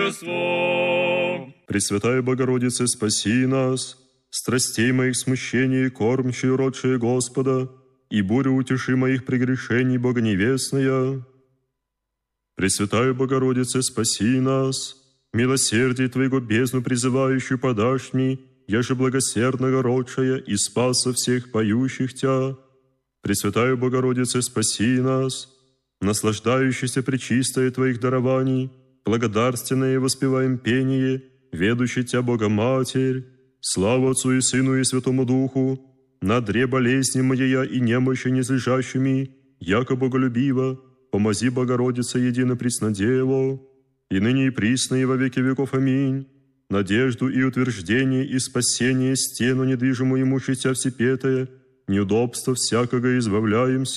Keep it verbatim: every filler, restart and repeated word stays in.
торжество. Пресвятая Богородице, спаси нас, страстей моих смущений, кормчей, уродшие Господа, и бурю утеши моих прегрешений, Богоневестная. Пресвятая Богородице, спаси нас, милосердие Твоего бездну призывающую подашь мне, яже благосердного родшая и спаса всех поющих Тя. Пресвятая Богородице, спаси нас, наслаждающийся пречистое Твоих дарований, благодарственное воспеваем пение, ведущий Тя Богоматерь, славу Отцу и Сыну и Святому Духу, на дре болезни моя и немощи незлежащими, яко боголюбиво, помози Богородица едино преснодево, и ныне и присно и во веки веков. Аминь. Надежду и утверждение и спасение стену недвижимую имущеся всепетое, неудобства всякого избавляемся.